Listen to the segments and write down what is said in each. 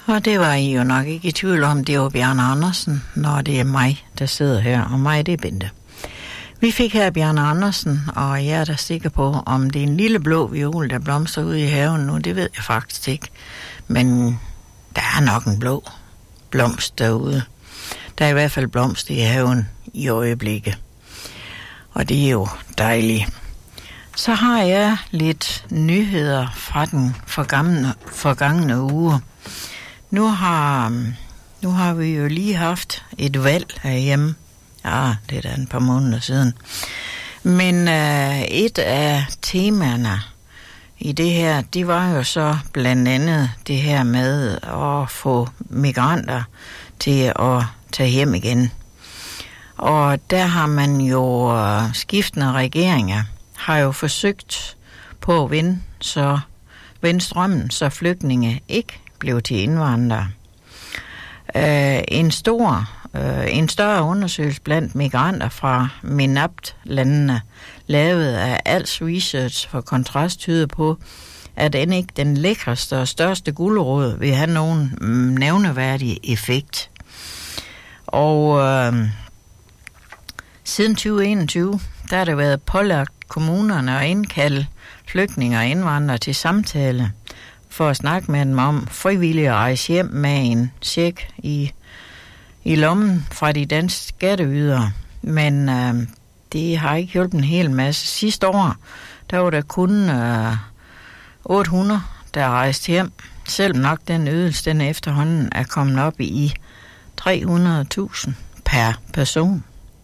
Og det var I jo nok ikke i tvivl om, det var Bjarne Andersen, når det er mig, der sidder her, og mig, det er Bente. Vi fik her Bjarne Andersen, og jeg er da sikker på, om det er en lille blå viol, der blomstrer ude i haven nu, det ved jeg faktisk ikke. Men der er nok en blå blomst derude. Der er i hvert fald blomst i haven i øjeblikket. Og det er jo dejligt. Så har jeg lidt nyheder fra den forgangne uge. Nu har vi jo lige haft et valg herhjemme. Ja, det er da et par måneder siden. Men et af temaerne i det her, det var jo så blandt andet det her med at få migranter til at tage hjem igen. Og der har man jo skiftende regeringer har jo forsøgt på at vende strømmen, så flygtninge ikke blev til indvandrere. En større undersøgelse blandt migranter fra MENAPT-landene, lavet af Als Research for Kontrast, tyder på, at end ikke den lækreste og største gulerod vil have nogen nævneværdig effekt. Og siden 2021, der har det været pålagt kommunerne at indkalde flygtninge og indvandrere til samtale for at snakke med dem om frivillige at rejse hjem med en check i lommen fra de danske skatteydere. Men det har ikke hjulpet en hel masse. Sidste år, der var der kun 800, der rejste hjem, selvom nok den ydelse, den efterhånden er kommet op i 300.000 per person.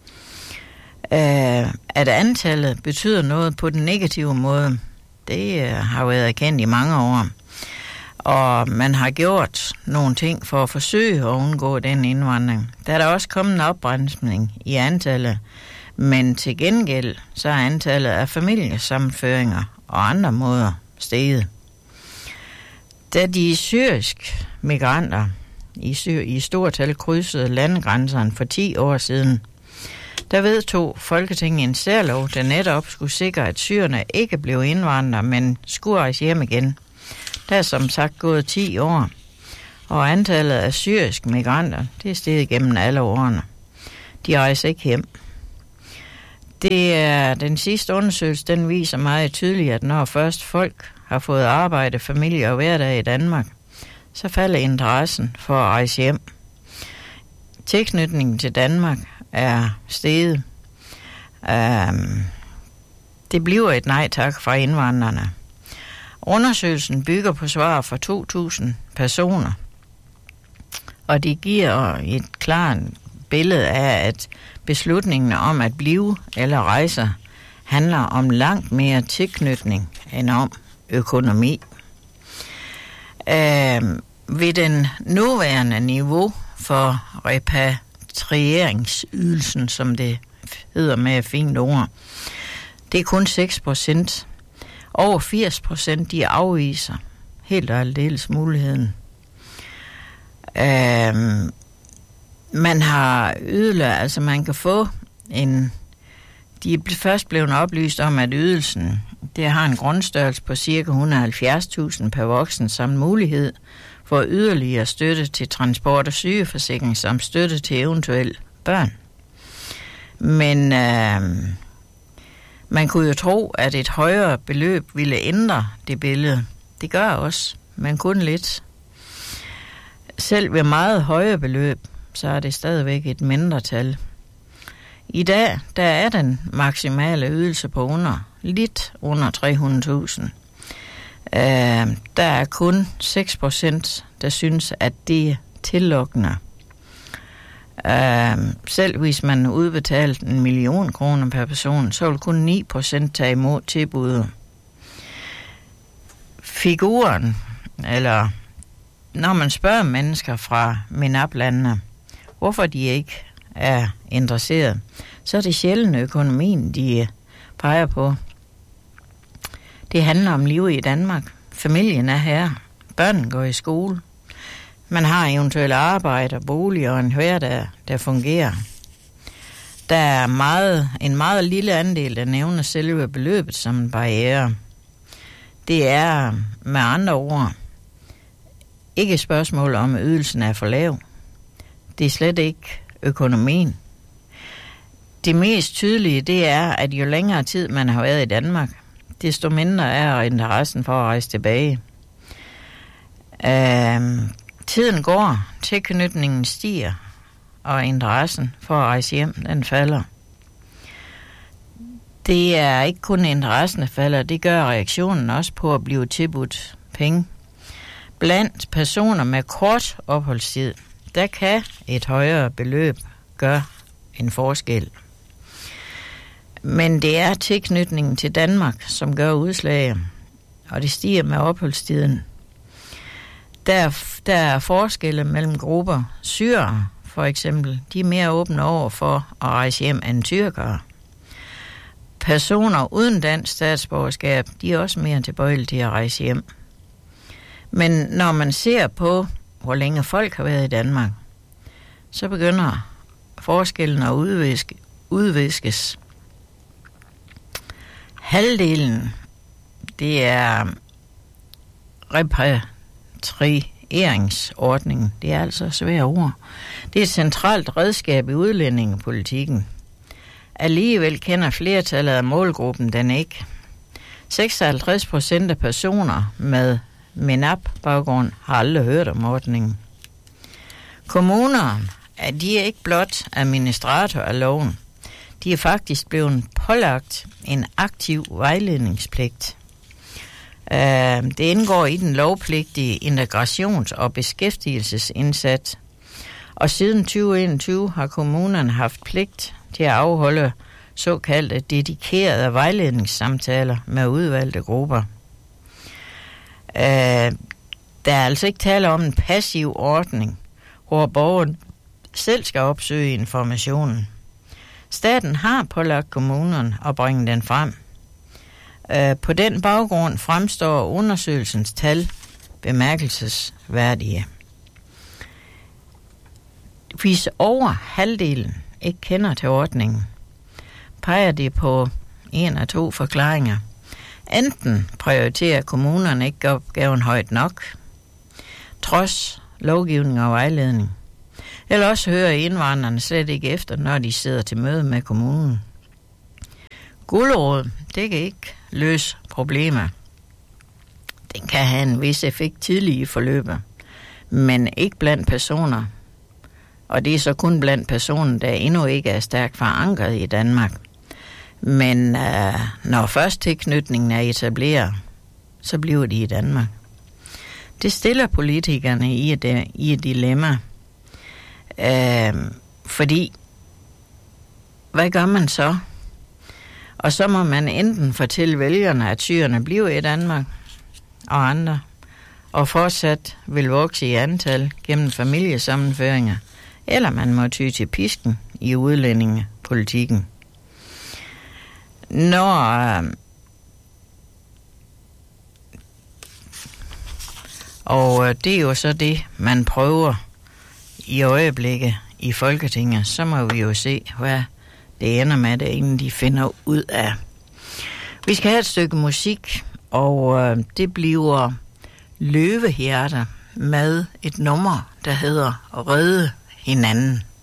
At antallet betyder noget på den negative måde, det har været erkendt i mange år. Og man har gjort nogle ting for at forsøge at undgå den indvandring. Der er der også kommet en opbremsning i antallet, men til gengæld så er antallet af familiesammenføringer og andre måder steget. Da de syriske migranter i stort tal krydsede landegrænserne for 10 år siden, der vedtog Folketinget en særlov, der netop skulle sikre, at syrerne ikke blev indvandrere, men skulle rejse hjem igen. Der er som sagt gået 10 år, og antallet af syriske migranter, det er steget gennem alle årene. De rejser ikke hjem. Det er den sidste undersøgelse, den viser meget tydeligt, at når først folk har fået arbejde, familie og hverdag i Danmark, så falder interessen for at rejse hjem. Tilknytningen til Danmark er steget. Det bliver et nej tak fra indvandrerne. Undersøgelsen bygger på svar fra 2.000 personer, og det giver et klart billede af, at beslutningen om at blive eller rejse handler om langt mere tilknytning end om økonomi. Ved den nuværende niveau for repatrieringsydelsen, som det hedder med et fint ord, det er kun 6%. Over 80% de afviser helt og aldeles muligheden. Man har ydelser, altså man kan få de er først blevet oplyst om, at ydelsen, det har en grundstørrelse på ca. 170.000 per voksen, samt mulighed for yderligere støtte til transport og sygeforsikring, samt støtte til eventuelle børn. Men man kunne jo tro, at et højere beløb ville ændre det billede. Det gør også, men kun lidt. Selv ved meget højere beløb, så er det stadigvæk et mindretal. I dag, der er den maksimale ydelse på lidt under 300.000. Der er kun 6%, der synes, at det er tillokkende. Selv hvis man udbetalte 1 million kroner per person, så vil kun 9% tage imod tilbuddet. Figuren, eller når man spørger mennesker fra MENAPT-landene, hvorfor de ikke er interesseret, så er det sjældent økonomien, de peger på. Det handler om liv i Danmark. Familien er her. Børnene går i skole. Man har eventuelt arbejde og bolig og en hverdag, der fungerer. Der er en meget lille andel, der nævner selve beløbet som en barriere. Det er med andre ord ikke et spørgsmål om, ydelsen er for lav. Det er slet ikke økonomien. Det mest tydelige, det er, at jo længere tid man har været i Danmark, desto mindre er interessen for at rejse tilbage. Tiden går, tilknytningen stiger, og interessen for at rejse hjem, den falder. Det er ikke kun interessen, der falder, det gør reaktionen også på at blive tilbudt penge. Blandt personer med kort opholdstid, der kan et højere beløb gøre en forskel. Men det er tilknytningen til Danmark, som gør udslag, og det stiger med opholdstiden. Der er forskelle mellem grupper. Syrere, for eksempel, de er mere åbne over for at rejse hjem end tyrkere. Personer uden dansk statsborgerskab, de er også mere tilbøjelige til at rejse hjem. Men når man ser på, hvor længe folk har været i Danmark, så begynder forskellen at udviskes. Halvdelen, det er repatrieringsordningen. Det er altså svære ord. Det er et centralt redskab i udlændingepolitikken. Alligevel kender flertallet af målgruppen den ikke. 56% af personer med MENAP-baggrund har aldrig hørt om ordningen. Kommunerne, de er ikke blot administrator af loven. De er faktisk blevet pålagt en aktiv vejledningspligt. Det indgår i den lovpligtige integrations- og beskæftigelsesindsats. Og siden 2021 har kommunerne haft pligt til at afholde såkaldte dedikerede vejledningssamtaler med udvalgte grupper. Der er altså ikke tale om en passiv ordning, hvor borgeren selv skal opsøge informationen. Staten har pålagt kommunerne at bringe den frem. På den baggrund fremstår undersøgelsens tal bemærkelsesværdige. Hvis over halvdelen ikke kender til ordningen, peger det på en af to forklaringer. Enten prioriterer kommunerne ikke opgaven højt nok, trods lovgivning og vejledning, eller også hører indvandrerne slet ikke efter, når de sidder til møde med kommunen. Gulerod, det kan ikke løse problemer. Den kan have en vis effekt tidlig i forløbet, men ikke blandt personer. Og det er så kun blandt personer, der endnu ikke er stærkt forankret i Danmark. Men når først tilknytningen er etableret, så bliver de i Danmark. Det stiller politikerne i et dilemma. Fordi, hvad gør man så? Og så må man enten fortælle vælgerne, at syrerne bliver i Danmark og andre, og fortsat vil vokse i antal gennem familiesammenføringer, eller man må ty til pisken i udlændingepolitikken. Og det er jo så det, man prøver i øjeblikket i Folketinget. Så må vi jo se, hvad det ender med det, inden de finder ud af. Vi skal have et stykke musik, og det bliver Løvehjerter med et nummer, der hedder Redde hinanden.